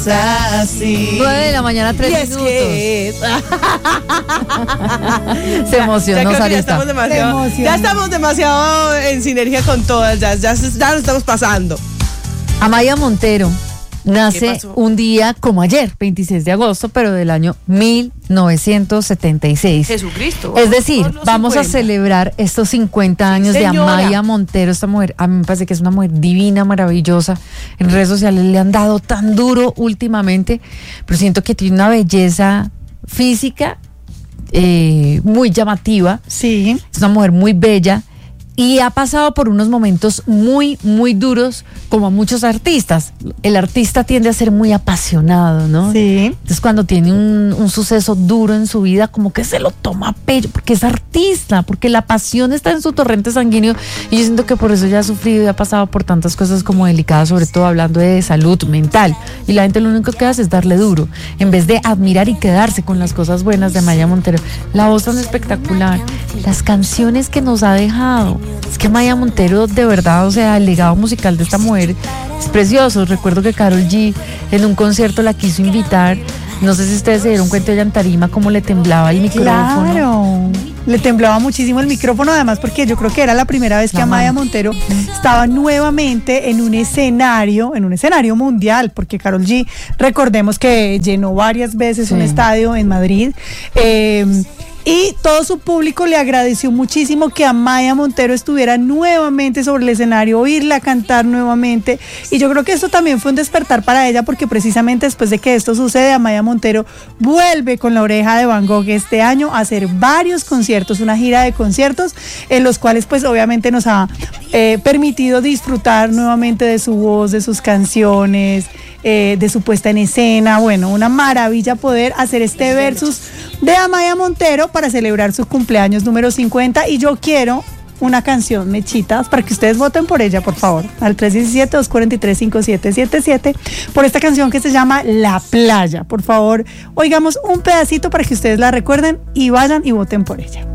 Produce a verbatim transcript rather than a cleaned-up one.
Así. nueve de la mañana, tres Y es minutos. que es. Se emocionó, ya, ya, creo que ya Sarita. estamos demasiado, ya estamos demasiado en sinergia con todas, ya, ya, ya nos estamos pasando. Amaya Montero ¿Qué nace pasó? un día como ayer, veintiséis de agosto, pero del año mil novecientos setenta y seis. Jesucristo. Es decir, Por los vamos a cincuenta. celebrar estos cincuenta años de señora. Amaya Montero. Esta mujer, a mí me parece que es una mujer divina, maravillosa. En redes sociales le han dado tan duro últimamente, pero siento que tiene una belleza física eh, muy llamativa. Sí. Es una mujer muy bella y ha pasado por unos momentos muy, muy duros, como a muchos artistas. El artista tiende a ser muy apasionado, ¿no? Sí. Entonces, cuando tiene un, un suceso duro en su vida, como que se lo toma a pecho, porque es artista, porque la pasión está en su torrente sanguíneo. Y yo siento que por eso ya ha sufrido y ha pasado por tantas cosas como delicadas, sobre todo hablando de salud mental. Y la gente lo único que hace es darle duro, en vez de admirar y quedarse con las cosas buenas de Amaya Montero. La voz tan espectacular, las canciones que nos ha dejado. Es que Amaya Montero, de verdad, o sea, el legado musical de esta mujer es precioso. Recuerdo que Karol G en un concierto la quiso invitar. No sé si ustedes se dieron cuenta ella en tarima cómo le temblaba el micrófono. Claro. Le temblaba muchísimo el micrófono, además porque yo creo que era la primera vez que La Amaya mano. Montero estaba nuevamente en un escenario, en un escenario mundial, porque Karol G, recordemos que llenó varias veces Sí. un estadio en Madrid. Eh, Y todo su público le agradeció muchísimo que Amaya Montero estuviera nuevamente sobre el escenario, oírla cantar nuevamente. Y yo creo que esto también fue un despertar para ella, porque precisamente después de que esto sucede, Amaya Montero vuelve con La Oreja de Van Gogh este año a hacer varios conciertos, una gira de conciertos, en los cuales pues obviamente nos ha eh, permitido disfrutar nuevamente de su voz, de sus canciones, eh, de su puesta en escena. Bueno, una maravilla poder hacer este versus de Amaya Montero para celebrar su cumpleaños número cincuenta. Y yo quiero una canción, Mechitas, para que ustedes voten por ella, por favor, al tres uno siete, dos cuatro tres, cinco siete siete siete, por esta canción que se llama La Playa. Por favor, oigamos un pedacito para que ustedes la recuerden y vayan y voten por ella.